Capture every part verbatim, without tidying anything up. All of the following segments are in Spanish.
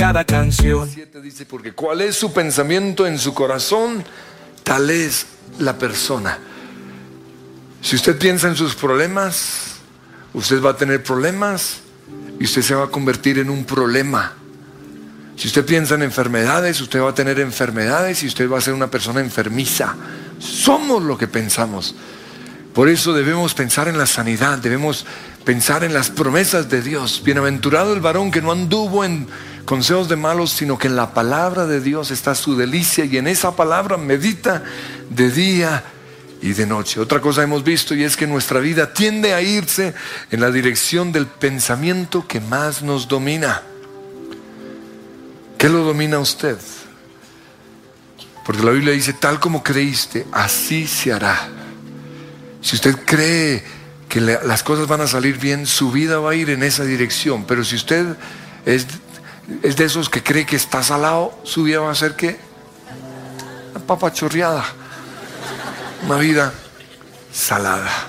cada canción. siete dice, porque cuál es su pensamiento en su corazón, tal es la persona. Si usted piensa en sus problemas, usted va a tener problemas y usted se va a convertir en un problema. Si usted piensa en enfermedades, usted va a tener enfermedades y usted va a ser una persona enfermiza. Somos lo que pensamos. Por eso debemos pensar en la sanidad, debemos pensar en las promesas de Dios. Bienaventurado el varón que no anduvo en consejos de malos, sino que en la palabra de Dios está su delicia y en esa palabra medita de día y de noche. Otra cosa hemos visto y es que nuestra vida tiende a irse en la dirección del pensamiento que más nos domina. ¿Qué lo domina a usted? Porque la Biblia dice, tal como creíste, así se hará. Si usted cree que le, las cosas van a salir bien, su vida va a ir en esa dirección. Pero si usted es, es de esos que cree que está salado, su vida va a ser ¿qué? Una papa chorreada. Una vida salada.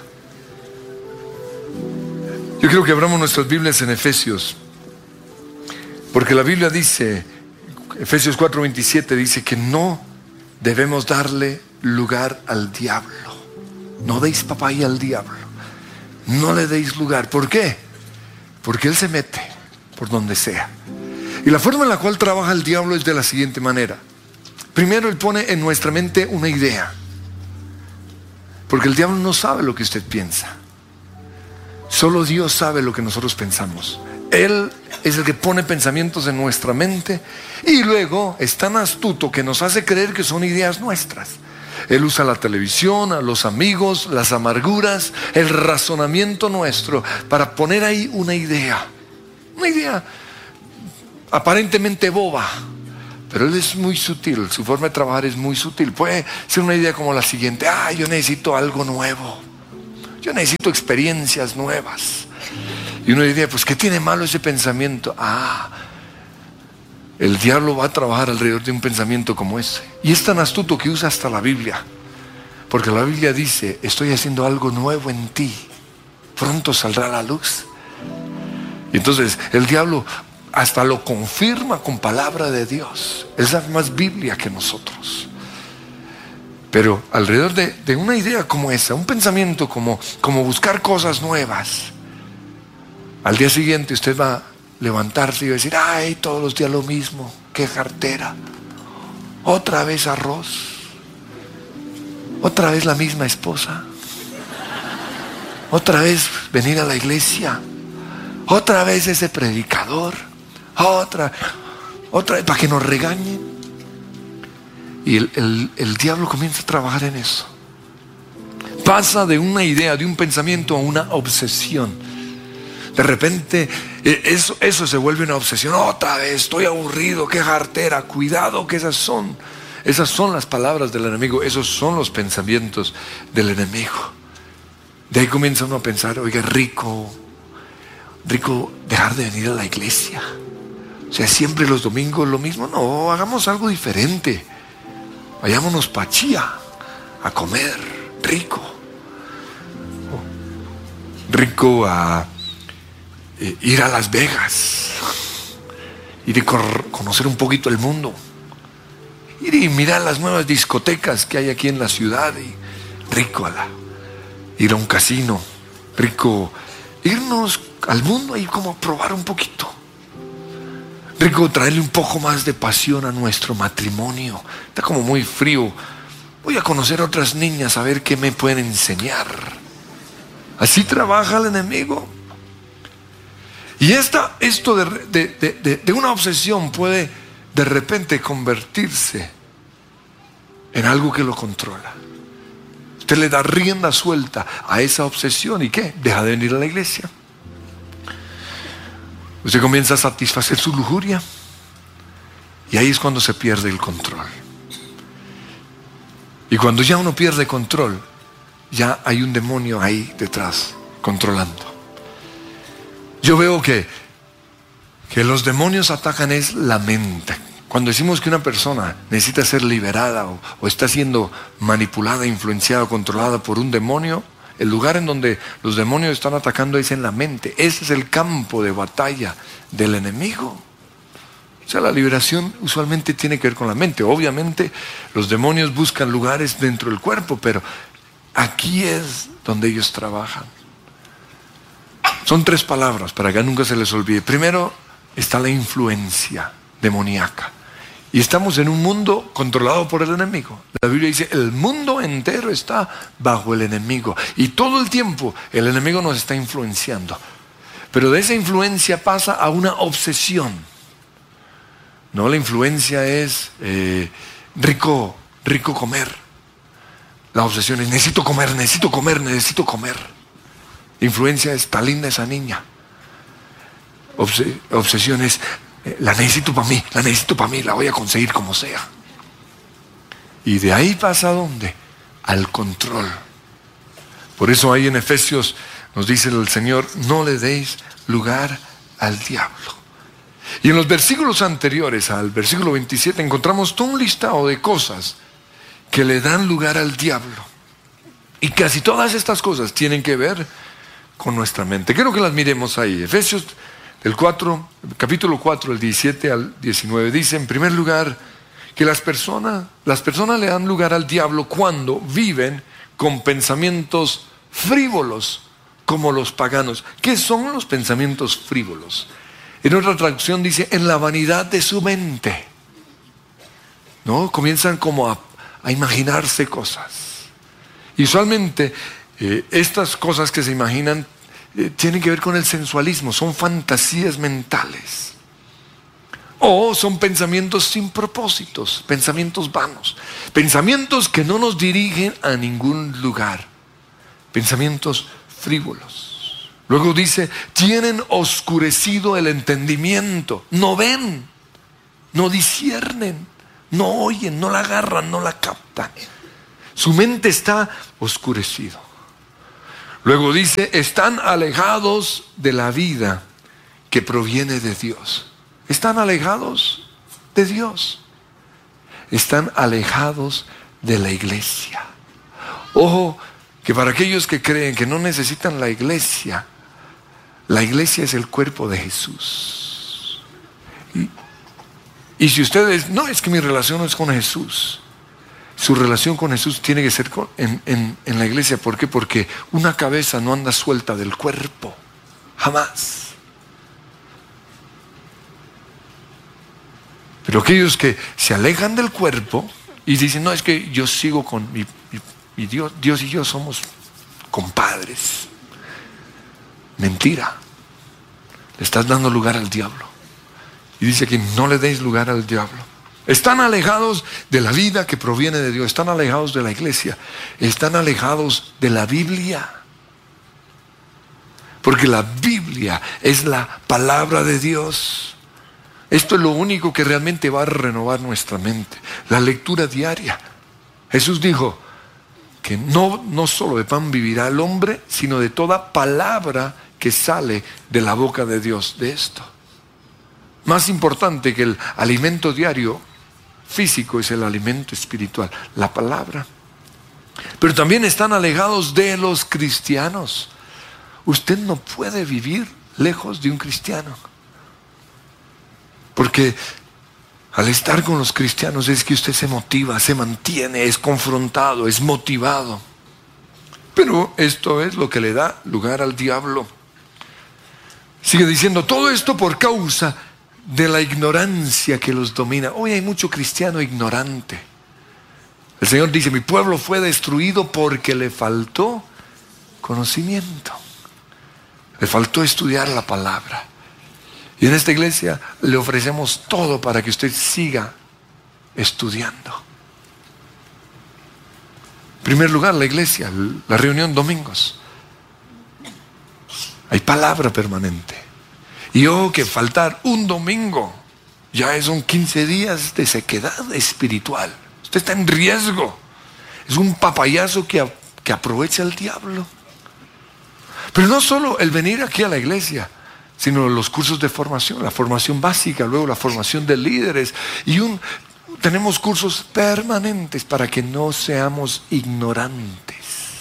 Yo quiero que abramos nuestras Biblias en Efesios. Porque la Biblia dice, Efesios cuatro veintisiete dice que no debemos darle lugar al diablo. No deis papaya al diablo. No le deis lugar. ¿Por qué? Porque él se mete por donde sea. Y la forma en la cual trabaja el diablo es de la siguiente manera. Primero, él pone en nuestra mente una idea. Porque el diablo no sabe lo que usted piensa. Solo Dios sabe lo que nosotros pensamos. Él es el que pone pensamientos en nuestra mente y luego es tan astuto que nos hace creer que son ideas nuestras. Él usa la televisión, a los amigos, las amarguras, el razonamiento nuestro para poner ahí una idea. Una idea aparentemente boba, pero él es muy sutil, su forma de trabajar es muy sutil. Puede ser una idea como la siguiente: ah, yo necesito algo nuevo, yo necesito experiencias nuevas. Y uno diría, pues ¿qué tiene malo ese pensamiento? Ah, el diablo va a trabajar alrededor de un pensamiento como ese. Y es tan astuto que usa hasta la Biblia. Porque la Biblia dice, estoy haciendo algo nuevo en ti, pronto saldrá a la luz. Y entonces el diablo hasta lo confirma con palabra de Dios. Él sabe más Biblia que nosotros. Pero alrededor de, de una idea como esa, un pensamiento como, como buscar cosas nuevas, al día siguiente usted va a levantarse y va a decir, ay, todos los días lo mismo, qué jartera, otra vez arroz, otra vez la misma esposa, otra vez venir a la iglesia, otra vez ese predicador, otra, otra vez para que nos regañen. Y el, el, el diablo comienza a trabajar en eso. Pasa de una idea, de un pensamiento a una obsesión. De repente eso, eso se vuelve una obsesión. Otra vez, estoy aburrido, qué jartera. Cuidado que esas son Esas son las palabras del enemigo. Esos son los pensamientos del enemigo. De ahí comienza uno a pensar, oiga, rico Rico dejar de venir a la iglesia. O sea, siempre los domingos lo mismo. No, hagamos algo diferente. Vayámonos pa' Chía a comer rico. Rico a eh, ir a Las Vegas, ir a cor- conocer un poquito el mundo, ir y mirar las nuevas discotecas que hay aquí en la ciudad, y rico a la, ir a un casino, rico irnos al mundo y como probar un poquito, rico traerle un poco más de pasión a nuestro matrimonio. Está como muy frío, voy a conocer a otras niñas a ver qué me pueden enseñar. Así trabaja el enemigo. Y esta, esto de, de, de, de, de una obsesión puede de repente convertirse en algo que lo controla. Usted le da rienda suelta a esa obsesión y ¿qué? Deja de venir a la iglesia. Usted comienza a satisfacer su lujuria y ahí es cuando se pierde el control. Y cuando ya uno pierde control, ya hay un demonio ahí detrás controlando. Yo veo que, que los demonios atacan es la mente. Cuando decimos que una persona necesita ser liberada o, o está siendo manipulada, influenciada, controlada por un demonio, el lugar en donde los demonios están atacando es en la mente. Ese es el campo de batalla del enemigo. sea, la liberación usualmente tiene que ver con la mente. Obviamente los demonios buscan lugares dentro del cuerpo, pero aquí es donde ellos trabajan. Son tres palabras para que nunca se les olvide. Primero está la influencia demoníaca. Y estamos en un mundo controlado por el enemigo. La Biblia dice, el mundo entero está bajo el enemigo. Y todo el tiempo el enemigo nos está influenciando. Pero de esa influencia pasa a una obsesión. No, la influencia es eh, rico, rico comer. La obsesión es necesito comer, necesito comer, necesito comer. La influencia es está linda esa niña. Obse- obsesión es eh, la necesito para mí, la necesito para mí, la voy a conseguir como sea. Y de ahí pasa a dónde? Al control. Por eso ahí en Efesios nos dice el Señor, no le deis lugar al diablo. Y en los versículos anteriores al versículo veintisiete encontramos todo un listado de cosas que le dan lugar al diablo. Y casi todas estas cosas tienen que ver con nuestra mente. Quiero que las miremos ahí. Efesios del cuatro, capítulo cuatro, el diecisiete al diecinueve, dice en primer lugar que las personas, las personas le dan lugar al diablo cuando viven con pensamientos frívolos como los paganos. ¿Qué son los pensamientos frívolos? En otra traducción dice, en la vanidad de su mente. ¿No? Comienzan como a, a imaginarse cosas. Y usualmente eh, estas cosas que se imaginan eh, tienen que ver con el sensualismo, son fantasías mentales. O son pensamientos sin propósitos, pensamientos vanos, pensamientos que no nos dirigen a ningún lugar, pensamientos frívolos. Luego dice, tienen oscurecido el entendimiento, no ven, no disciernen, no oyen, no la agarran, no la captan. Su mente está oscurecida. Luego dice, están alejados de la vida que proviene de Dios. Están alejados de Dios. Están alejados de la iglesia. Ojo, que para aquellos que creen que no necesitan la iglesia, la iglesia es el cuerpo de Jesús. Y, y si ustedes, no, es que mi relación no es con Jesús. Su relación con Jesús tiene que ser con, en, en, en la iglesia. ¿Por qué? Porque una cabeza no anda suelta del cuerpo. Jamás. Pero aquellos que se alejan del cuerpo y dicen, no, es que yo sigo con mi, mi, mi Dios, Dios y yo somos compadres. Mentira. Le estás dando lugar al diablo. Y dice que no le deis lugar al diablo. Están alejados de la vida que proviene de Dios. Están alejados de la iglesia. Están alejados de la Biblia. Porque la Biblia es la palabra de Dios. Esto es lo único que realmente va a renovar nuestra mente. La lectura diaria. Jesús dijo que no, no solo de pan vivirá el hombre, sino de toda palabra que sale de la boca de Dios. De esto. Más importante que el alimento diario físico es el alimento espiritual, la palabra. Pero también están alejados de los cristianos. Usted no puede vivir lejos de un cristiano. Porque al estar con los cristianos es que usted se motiva, se mantiene, es confrontado, es motivado. Pero esto es lo que le da lugar al diablo. Sigue diciendo, todo esto por causa de la ignorancia que los domina. Hoy hay mucho cristiano ignorante. El Señor dice, mi pueblo fue destruido porque le faltó conocimiento. Le faltó estudiar la palabra. Y en esta iglesia le ofrecemos todo para que usted siga estudiando. En primer lugar, la iglesia, la reunión domingos. Hay palabra permanente. Y ojo que faltar un domingo ya son quince días de sequedad espiritual. Usted está en riesgo. Es un papayazo que, que aprovecha el diablo. Pero no solo el venir aquí a la iglesia, sino los cursos de formación, la formación básica, luego la formación de líderes. Y un, tenemos cursos permanentes para que no seamos ignorantes.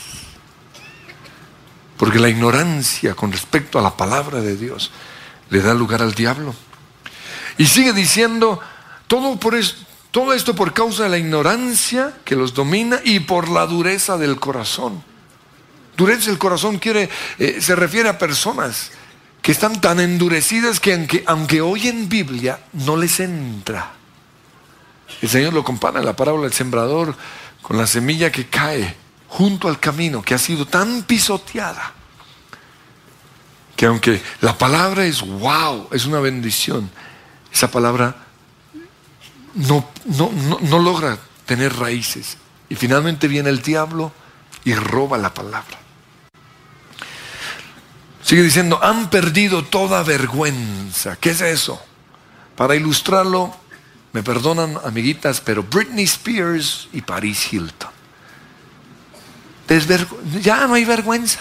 Porque la ignorancia con respecto a la palabra de Dios le da lugar al diablo. Y sigue diciendo, todo, por es, todo esto por causa de la ignorancia que los domina y por la dureza del corazón. Dureza del corazón quiere, eh, se refiere a personas que están tan endurecidas que aunque, aunque oyen Biblia, no les entra. El Señor lo compara en la parábola del sembrador con la semilla que cae junto al camino, que ha sido tan pisoteada, que aunque la palabra es wow, es una bendición, esa palabra no, no, no, no logra tener raíces. Y finalmente viene el diablo y roba la palabra. Sigue diciendo, han perdido toda vergüenza. ¿Qué es eso? Para ilustrarlo, me perdonan amiguitas, pero Britney Spears y Paris Hilton. Desvergo- ya no hay vergüenza.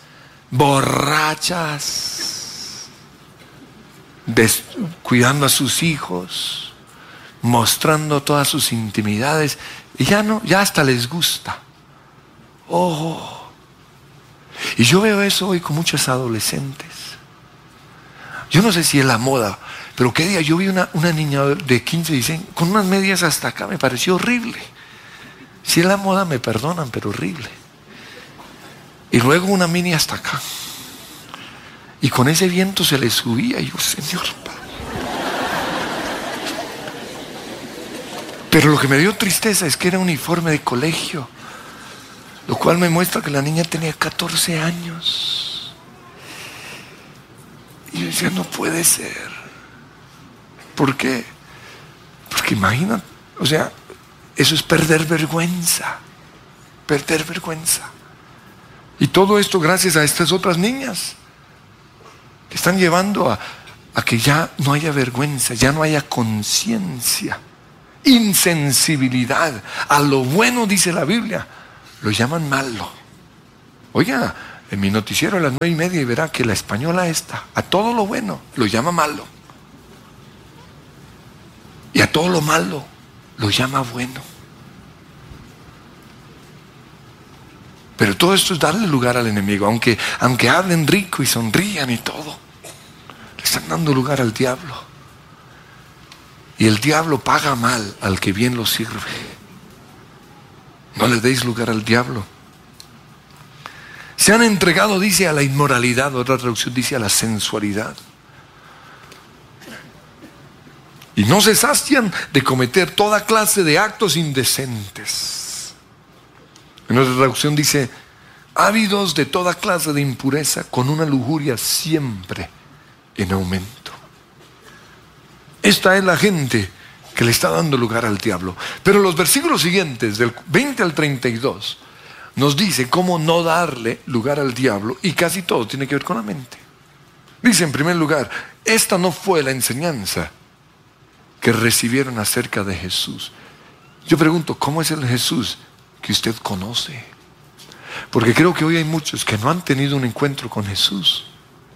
Borrachas, des- cuidando a sus hijos, mostrando todas sus intimidades, y ya no, ya hasta les gusta. Oh. Y yo veo eso hoy con muchos adolescentes. Yo no sé si es la moda, pero qué día yo vi una, una niña de quince, dieciséis con unas medias hasta acá, me pareció horrible. Si es la moda me perdonan, pero horrible. Y luego una mini hasta acá. Y con ese viento se le subía. Y yo, Señor. Pero lo que me dio tristeza es que era uniforme de colegio. Lo cual me muestra que la niña tenía catorce años. Y yo decía, no puede ser. ¿Por qué? Porque imagina, o sea, eso es perder vergüenza. Perder vergüenza. Y todo esto gracias a estas otras niñas que están llevando a, a que ya no haya vergüenza, ya no haya conciencia, insensibilidad a lo bueno, dice la Biblia, lo llaman malo. Oiga, en mi noticiero a las nueve y media y verá que la española esta, a todo lo bueno lo llama malo y a todo lo malo lo llama bueno. Pero todo esto es darle lugar al enemigo, aunque, aunque hablen rico y sonrían y todo, le están dando lugar al diablo. Y el diablo paga mal al que bien lo sirve. No le deis lugar al diablo. Se han entregado, dice, a la inmoralidad, otra traducción dice a la sensualidad. Y no se sacian de cometer toda clase de actos indecentes. En otra traducción dice, ávidos de toda clase de impureza, con una lujuria siempre en aumento. Esta es la gente que le está dando lugar al diablo. Pero los versículos siguientes, del veinte al treinta y dos, nos dice cómo no darle lugar al diablo, y casi todo tiene que ver con la mente. Dice en primer lugar, esta no fue la enseñanza que recibieron acerca de Jesús. Yo pregunto, ¿cómo es el Jesús que usted conoce? Porque creo que hoy hay muchos que no han tenido un encuentro con Jesús.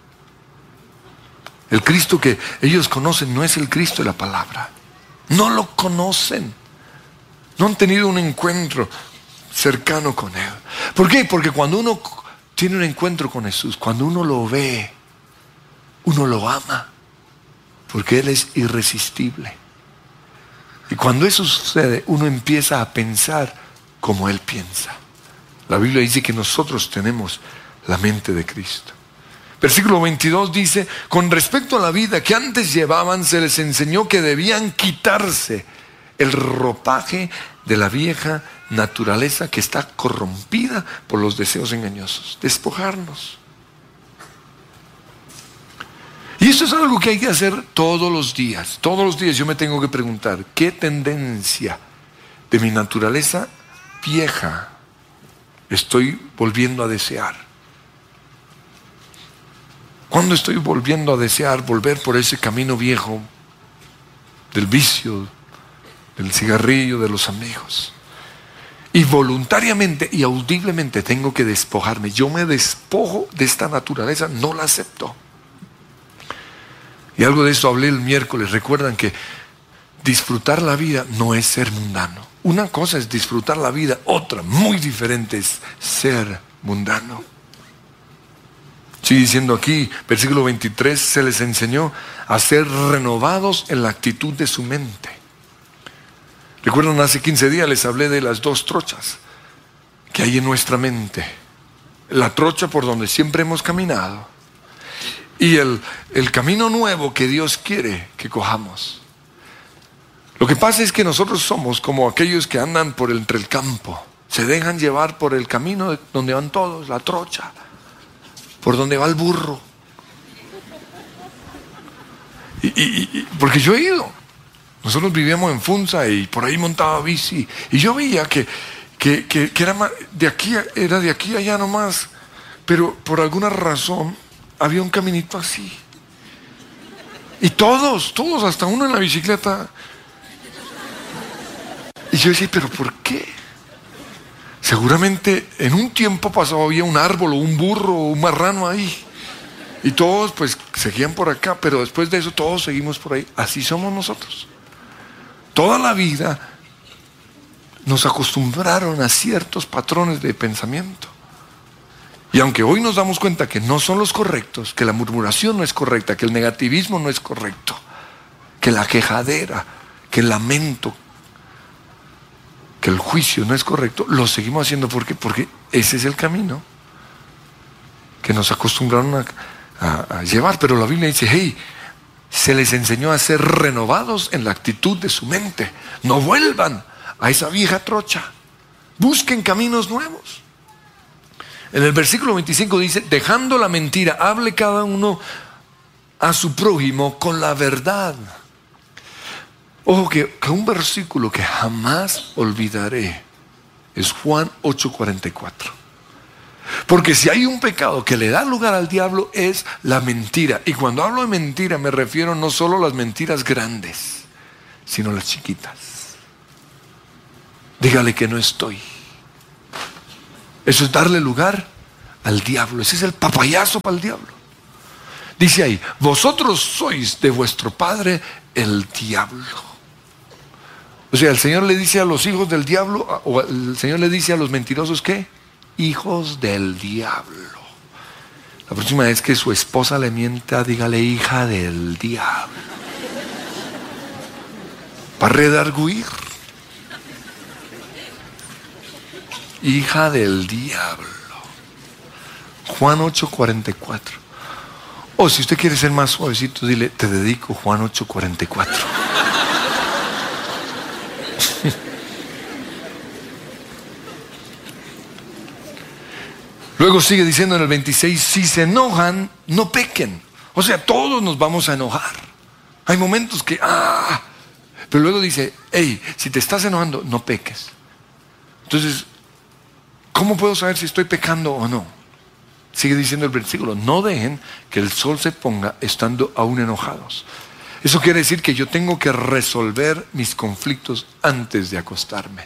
El Cristo que ellos conocen no es el Cristo de la palabra. No lo conocen. No han tenido un encuentro cercano con Él. ¿Por qué? Porque cuando uno tiene un encuentro con Jesús, cuando uno lo ve, uno lo ama. Porque Él es irresistible. Y cuando eso sucede, uno empieza a pensar como Él piensa. La Biblia dice que nosotros tenemos la mente de Cristo. Versículo veintidós dice, con respecto a la vida que antes llevaban, se les enseñó que debían quitarse el ropaje de la vieja naturaleza que está corrompida por los deseos engañosos. Despojarnos. Y eso es algo que hay que hacer todos los días. Todos los días yo me tengo que preguntar, ¿qué tendencia de mi naturaleza vieja estoy volviendo a desear? ¿Cuándo estoy volviendo a desear volver por ese camino viejo del vicio, del cigarrillo, de los amigos? Y voluntariamente y audiblemente tengo que despojarme. Yo me despojo de esta naturaleza, no la acepto. Y algo de eso hablé el miércoles. Recuerdan que disfrutar la vida no es ser mundano. Una cosa es disfrutar la vida, otra muy diferente es ser mundano. Sigue diciendo aquí, versículo veintitrés, se les enseñó a ser renovados en la actitud de su mente. Recuerdan, hace quince días les hablé de las dos trochas que hay en nuestra mente. La trocha por donde siempre hemos caminado y el, el camino nuevo que Dios quiere que cojamos. Lo que pasa es que nosotros somos como aquellos que andan por el, entre el campo. Se dejan llevar por el camino donde van todos, la trocha, por donde va el burro. Y, y, y, porque yo he ido. Nosotros vivíamos en Funza y por ahí montaba bici. Y yo veía que, que, que, que era, más, de aquí, era de aquí a allá nomás. Pero por alguna razón había un caminito así. Y todos, todos, hasta uno en la bicicleta. Y yo decía, ¿pero por qué? Seguramente en un tiempo pasado había un árbol o un burro o un marrano ahí. Y todos pues seguían por acá, pero después de eso todos seguimos por ahí. Así somos nosotros. Toda la vida nos acostumbraron a ciertos patrones de pensamiento. Y aunque hoy nos damos cuenta que no son los correctos, que la murmuración no es correcta, que el negativismo no es correcto, que la quejadera, que el lamento, que el juicio no es correcto, lo seguimos haciendo porque, porque ese es el camino que nos acostumbraron a, a, a llevar. Pero la Biblia dice, hey, se les enseñó a ser renovados en la actitud de su mente. No vuelvan a esa vieja trocha. Busquen caminos nuevos. En el versículo veinticinco dice, dejando la mentira, hable cada uno a su prójimo con la verdad. Ojo que, que un versículo que jamás olvidaré es Juan ocho cuarenta y cuatro. Porque si hay un pecado que le da lugar al diablo es la mentira. Y cuando hablo de mentira me refiero no solo a las mentiras grandes, sino a las chiquitas. Dígale que no estoy. Eso es darle lugar al diablo. Ese es el papayazo para el diablo. Dice ahí, vosotros sois de vuestro padre el diablo. O sea, el Señor le dice a los hijos del diablo, o el Señor le dice a los mentirosos, ¿qué? Hijos del diablo. La próxima vez que su esposa le mienta, dígale hija del diablo. Para redarguir. Hija del diablo. Juan ocho cuarenta y cuatro. O si usted quiere ser más suavecito, dile, te dedico Juan ocho cuarenta y cuatro. Luego sigue diciendo en el veintiséis, si se enojan, no pequen. O sea, todos nos vamos a enojar. Hay momentos que, ah, pero luego dice, hey, si te estás enojando, no peques. Entonces, ¿cómo puedo saber si estoy pecando o no? Sigue diciendo el versículo, no dejen que el sol se ponga estando aún enojados. Eso quiere decir que yo tengo que resolver mis conflictos antes de acostarme.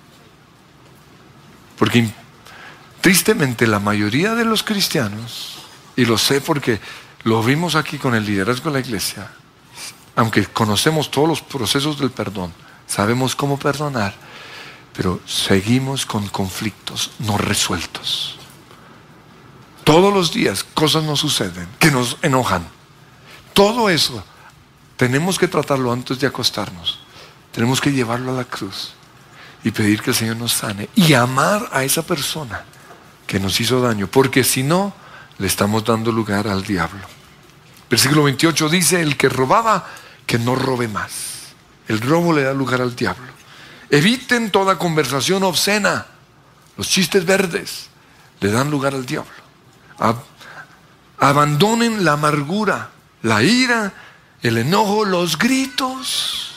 Porque tristemente la mayoría de los cristianos, y lo sé porque lo vimos aquí con el liderazgo de la iglesia, aunque conocemos todos los procesos del perdón, sabemos cómo perdonar, pero seguimos con conflictos no resueltos. Todos los días cosas nos suceden que nos enojan. Todo eso tenemos que tratarlo antes de acostarnos. Tenemos que llevarlo a la cruz y pedir que el Señor nos sane y amar a esa persona que nos hizo daño, porque si no, le estamos dando lugar al diablo. Versículo veintiocho dice, el que robaba, que no robe más. El robo le da lugar al diablo. Eviten toda conversación obscena. Los chistes verdes le dan lugar al diablo. Ab- abandonen la amargura, la ira, el enojo, los gritos.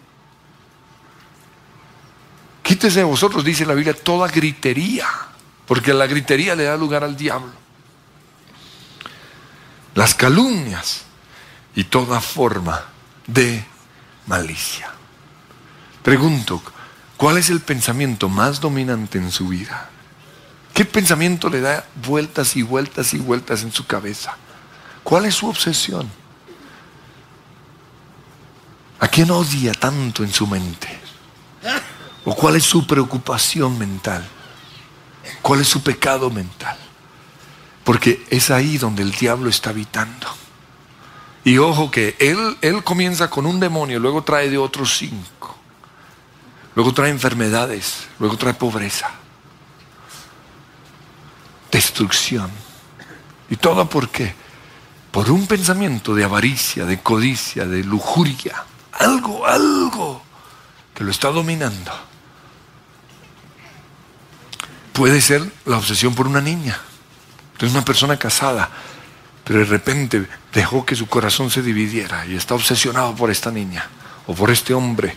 Quítese de vosotros, dice la Biblia, toda gritería, porque la gritería le da lugar al diablo. Las calumnias y toda forma de malicia. Pregunto, ¿cuál es el pensamiento más dominante en su vida? ¿Qué pensamiento le da vueltas y vueltas y vueltas en su cabeza? ¿Cuál es su obsesión? ¿A quién odia tanto en su mente? ¿O cuál es su preocupación mental? ¿Cuál es su pecado mental? Porque es ahí donde el diablo está habitando. Y ojo que él, él comienza con un demonio, luego trae de otros cinco. Luego trae enfermedades, luego trae pobreza, destrucción. ¿Y todo por qué? Por un pensamiento de avaricia, de codicia, de lujuria. Algo, algo que lo está dominando. Puede ser la obsesión por una niña. Entonces una persona casada, pero de repente dejó que su corazón se dividiera y está obsesionado por esta niña o por este hombre.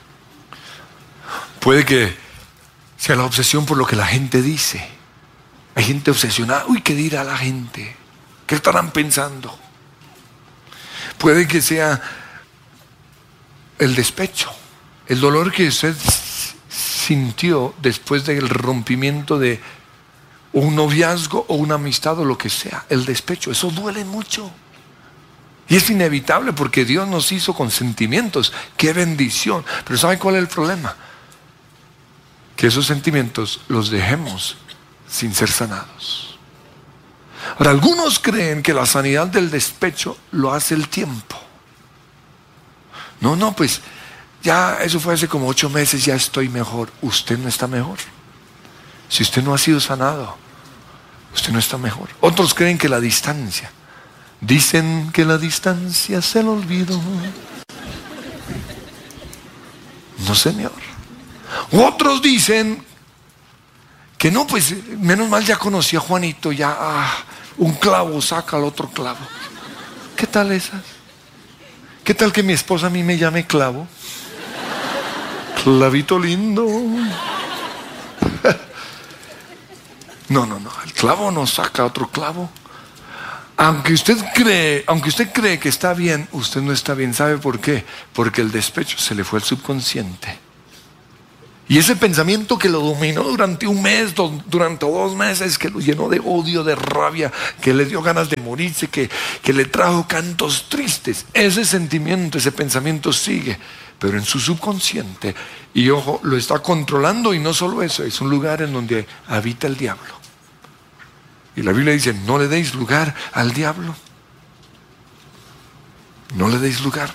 Puede que sea la obsesión por lo que la gente dice. Hay gente obsesionada. Uy, ¿qué dirá la gente? ¿Qué estarán pensando? Puede que sea el despecho, el dolor que usted sintió después del rompimiento de un noviazgo o una amistad o lo que sea. El despecho, eso duele mucho. Y es inevitable porque Dios nos hizo con sentimientos. ¡Qué bendición! Pero ¿sabe cuál es el problema? Que esos sentimientos los dejemos sin ser sanados. Ahora, algunos creen que la sanidad del despecho lo hace el tiempo. No, no, pues ya eso fue hace como ocho meses, ya estoy mejor. Usted no está mejor. Si usted no ha sido sanado, usted no está mejor. Otros creen que la distancia. Dicen que la distancia es el olvido. No, señor. Otros dicen que no, pues menos mal ya conocí a Juanito, ya ah, un clavo saca al otro clavo. ¿Qué tal esas? ¿Qué tal que mi esposa a mí me llame clavo? Clavito lindo. No, no, no, el clavo no saca otro clavo. Aunque usted cree, aunque usted cree que está bien, usted no está bien. ¿Sabe por qué? Porque el despecho se le fue al subconsciente. Y ese pensamiento que lo dominó durante un mes, do, durante dos meses, que lo llenó de odio, de rabia, que le dio ganas de morirse, que, que le trajo cantos tristes, ese sentimiento, ese pensamiento sigue, pero en su subconsciente. Y ojo, lo está controlando, y no solo eso, es un lugar en donde habita el diablo. Y la Biblia dice, no le deis lugar al diablo. No le deis lugar.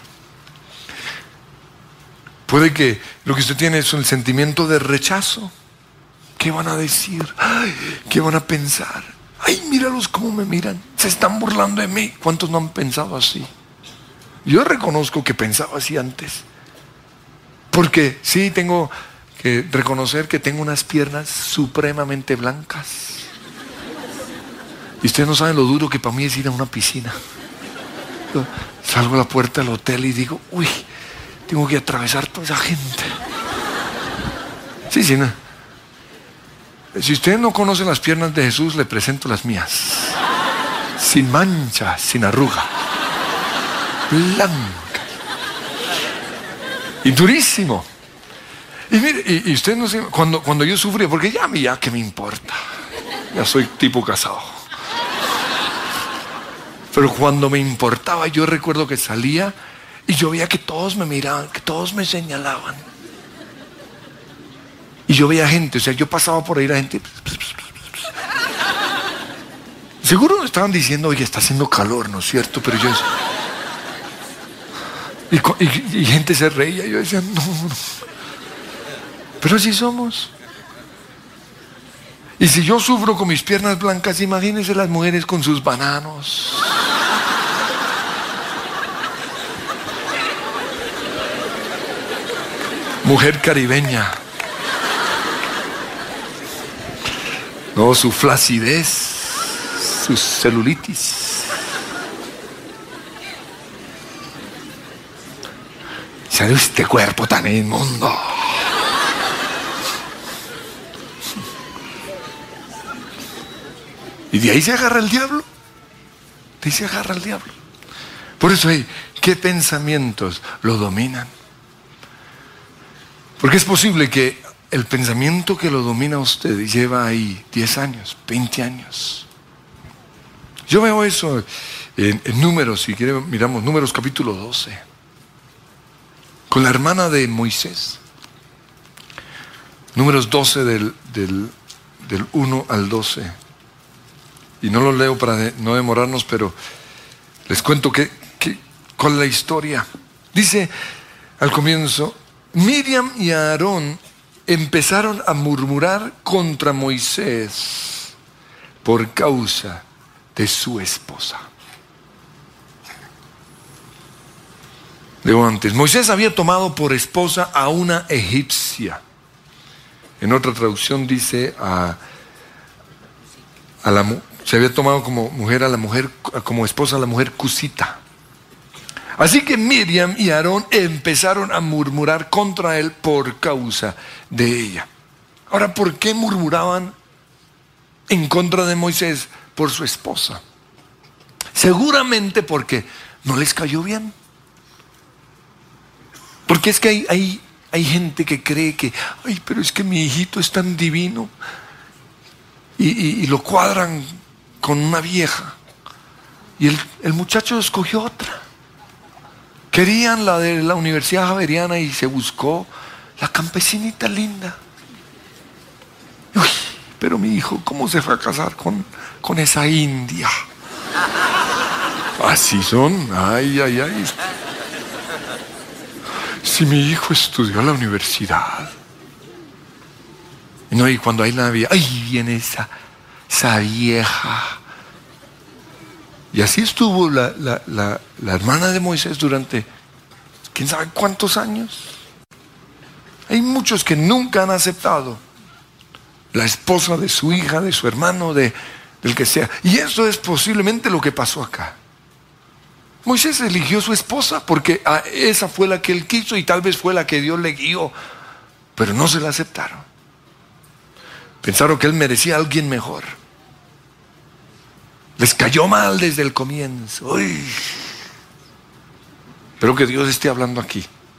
Puede que lo que usted tiene es el sentimiento de rechazo. ¿Qué van a decir? Ay, ¿qué van a pensar? Ay, míralos cómo me miran. Se están burlando de mí. ¿Cuántos no han pensado así? Yo reconozco que pensaba así antes. Porque sí, tengo que reconocer que tengo unas piernas supremamente blancas. Y ustedes no saben lo duro que para mí es ir a una piscina. Yo salgo a la puerta del hotel y digo, uy, tengo que atravesar toda esa gente. Sí, sí, no. Si usted no conoce las piernas de Jesús, le presento las mías. Sin mancha, sin arruga. Blanca. Y durísimo. Y mire, y, y usted no sé, cuando, cuando yo sufrí, porque ya a mí ya que me importa. Ya soy tipo casado. Pero cuando me importaba, yo recuerdo que salía y yo veía que todos me miraban, que todos me señalaban. Y yo veía gente, o sea, yo pasaba por ahí, la gente. Seguro me estaban diciendo, oye, está haciendo calor, ¿no es cierto? Pero yo. Y, y, y gente se reía, y yo decía, no, no. Pero así somos. Y si yo sufro con mis piernas blancas, imagínense las mujeres con sus bananos. Mujer caribeña. No, su flacidez, su celulitis. ¿Sabe este cuerpo tan inmundo? Y de ahí se agarra el diablo. De ahí se agarra el diablo. Por eso, hey, ¿qué pensamientos lo dominan? Porque es posible que el pensamiento que lo domina a usted lleva ahí diez años, veinte años. Yo veo eso en, en Números, si quieren miramos Números capítulo doce. Con la hermana de Moisés. Números doce del, del, del uno al doce. Y no lo leo para de, no demorarnos, pero les cuento que, que ¿Cuál es la historia? Dice al comienzo, Miriam y Aarón empezaron a murmurar contra Moisés por causa de su esposa. Leo antes, Moisés había tomado por esposa a una egipcia. En otra traducción dice a, a la, se había tomado como mujer a la mujer, como esposa a la mujer cusita. Así que Miriam y Aarón empezaron a murmurar contra él por causa de ella. Ahora, ¿por qué murmuraban en contra de Moisés por su esposa? Seguramente porque no les cayó bien. Porque es que hay, hay, hay gente que cree que, ay, pero es que mi hijito es tan divino. Y, y, y lo cuadran con una vieja. Y el, el muchacho escogió otra. Querían la de la Universidad Javeriana y se buscó la campesinita linda. Uy, pero mi hijo, ¿cómo se fue a casar con, con esa india? Así son, ay, ay, ay. Si mi hijo estudió en la universidad. No, y cuando hay la vieja, ay, viene esa, esa vieja. Y así estuvo la, la, la, la hermana de Moisés durante quién sabe cuántos años. Hay muchos que nunca han aceptado la esposa de su hija, de su hermano, de, del que sea. Y eso es posiblemente lo que pasó acá. Moisés eligió su esposa porque esa fue la que él quiso y tal vez fue la que Dios le guió, pero no se la aceptaron. Pensaron que él merecía a alguien mejor. Les cayó mal desde el comienzo. Uy. Espero que Dios esté hablando aquí.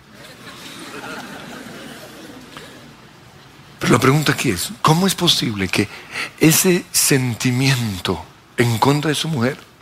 Pero la pregunta aquí es, ¿cómo es posible que ese sentimiento en contra de su mujer